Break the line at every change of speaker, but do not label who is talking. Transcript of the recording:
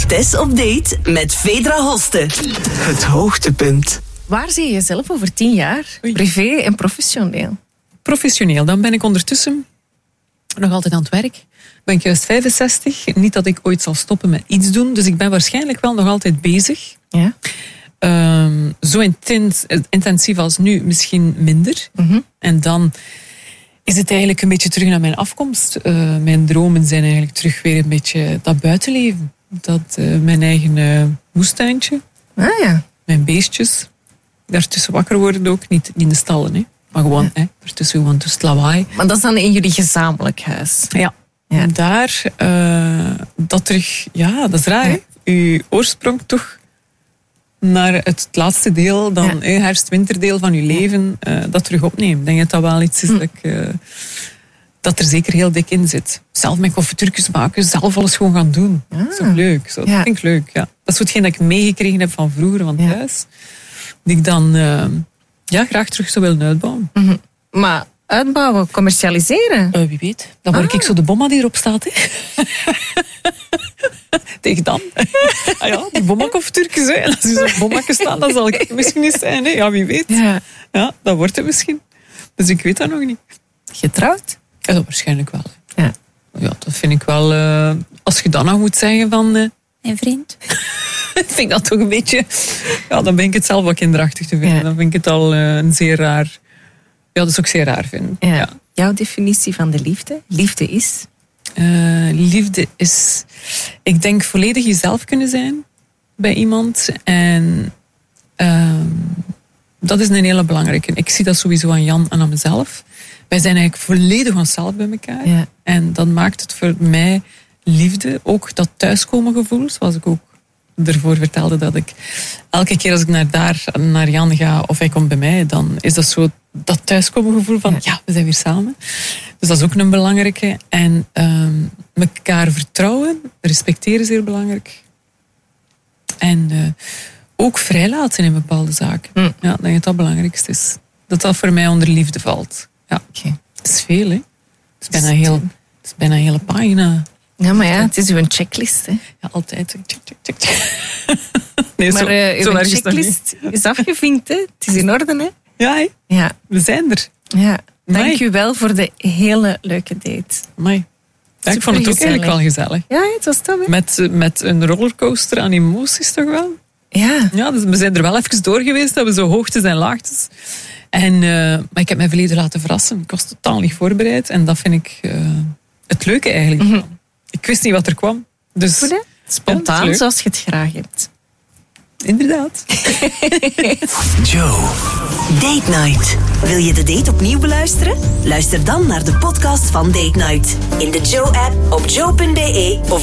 Tess op date met Vedra Hoste. Het hoogtepunt.
Waar zie je jezelf over 10 jaar? Privé en professioneel?
Professioneel. Dan ben ik ondertussen nog altijd aan het werk. Ben ik juist 65. Niet dat ik ooit zal stoppen met iets doen. Dus ik ben waarschijnlijk wel nog altijd bezig.
Ja.
Zo intensief als nu, misschien minder. Mm-hmm. En dan is het eigenlijk een beetje terug naar mijn afkomst. Mijn dromen zijn eigenlijk terug weer een beetje dat buitenleven. Dat mijn eigen moestuintje.
Ah ja.
Mijn beestjes. Daartussen wakker worden ook. Niet in de stallen, hè. Maar gewoon, daartussen gewoon tussen het lawaai.
Maar dat is dan in jullie gezamenlijk huis?
Ja. En daar, dat terug, dat is raar, hè. Uw oorsprong toch naar het laatste deel, dan herfst-winterdeel van uw leven, dat terug opneemt. Ik denk dat dat wel iets is dat er zeker heel dik in zit. Zelf mijn confituurtjes maken, zelf alles gewoon gaan doen. Dat is toch leuk. Zo. Dat vind ik leuk, ja. Dat is hetgeen dat ik meegekregen heb van vroeger, van thuis. Die ik dan graag terug zou willen uitbouwen.
Mm-hmm. Maar uitbouwen, commercialiseren?
Wie weet. Dan word ik zo de bomma die erop staat. Hè. Tegen dan. Die bomma-confituurtjes. En als die zo'n bommakje staan, dan zal ik misschien eens zijn. Hè. Ja, wie weet. Ja, dat wordt het misschien. Dus ik weet dat nog niet.
Getrouwd?
Ja, dat waarschijnlijk wel.
Ja.
Ja, dat vind ik wel... als je dan nog moet zeggen van...
een vriend?
vind ik dat toch een beetje... Ja, dan ben ik het zelf wel kinderachtig te vinden. Dan vind ik het al een zeer raar... Ja, dat is ook zeer raar vinden. Ja.
Jouw definitie van de liefde? Liefde is?
Liefde is... Ik denk volledig jezelf kunnen zijn bij iemand. En dat is een hele belangrijke. Ik zie dat sowieso aan Jan en aan mezelf. Wij zijn eigenlijk volledig onszelf bij elkaar. Ja. En dat maakt het voor mij liefde. Ook dat thuiskomen gevoel, zoals ik ook ervoor vertelde, dat ik elke keer als ik naar Jan ga of hij komt bij mij, dan is dat zo dat thuiskomen gevoel van we zijn weer samen. Dus dat is ook een belangrijke. En elkaar vertrouwen, respecteren is heel belangrijk. En ook vrijlaten in bepaalde zaken. Ja, ik denk dat dat het belangrijkste is. Dat voor mij onder liefde valt. Ja. Okay. Dat is veel, hè. Het is bijna een hele pagina.
Ja, maar het is uw checklist, hè.
Ja, altijd. Check.
Nee, maar uw checklist is afgevinkt, hè. Het is in orde, hè.
Ja, hè? Ja. We zijn er.
Ja. Dank u wel voor de hele leuke date.
Amai. Ja, ik vond het ook eigenlijk wel gezellig.
Ja, het was tof, hè.
Met een rollercoaster aan emoties toch wel?
Ja.
Dus we zijn er wel even door geweest, dat we zo hoogtes en laagtes. Maar ik heb mij verleden laten verrassen. Ik was totaal niet voorbereid. En dat vind ik het leuke eigenlijk. Mm-hmm. Ik wist niet wat er kwam. Dus,
goed, hè? Spontaan, zoals je het graag hebt.
Inderdaad.
Joe. Date Night. Wil je de date opnieuw beluisteren? Luister dan naar de podcast van Date Night. In de Joe-app, op joe.be of